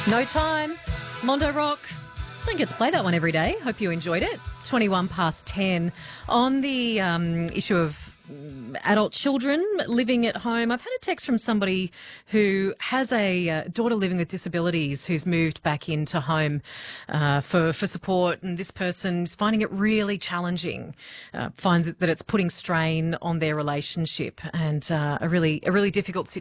No Time, Mondo Rock. Don't get to play that one every day. Hope you enjoyed it. 21 past 10. On the issue of adult children living at home, I've had a text from somebody who has a daughter living with disabilities who's moved back into home for support, and this person is finding it really challenging, finds that it's putting strain on their relationship, and a really difficult situation.